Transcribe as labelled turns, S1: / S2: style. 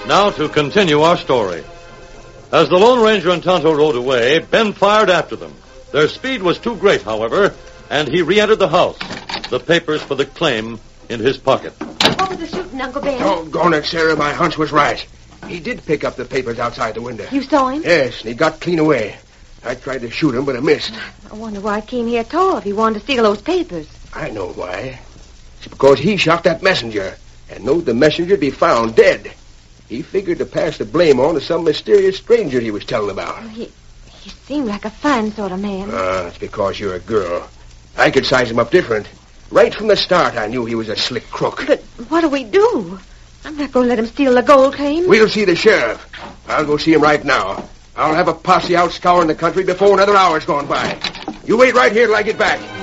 S1: Now to continue our story. As the Lone Ranger and Tonto rode away, Ben fired after them. Their speed was too great, however, and he re-entered the house, the papers for the claim in his pocket.
S2: What was the shooting, Uncle Ben?
S3: Doggone it, Sarah, my hunch was right. He did pick up the papers outside the window.
S2: You saw him?
S3: Yes, and he got clean away. I tried to shoot him, but I missed.
S2: I wonder why he came here at all if he wanted to steal those papers.
S3: I know why. It's because he shot that messenger and knowed the messenger'd be found dead. He figured to pass the blame on to some mysterious stranger he was telling about.
S2: He seemed like a fine sort of man.
S3: It's because you're a girl. I could size him up different. Right from the start, I knew he was a slick crook.
S2: But what do we do? I'm not going to let him steal the gold claim.
S3: We'll see the sheriff. I'll go see him right now. I'll have a posse out scouring the country before another hour's gone by. You wait right here till I get back.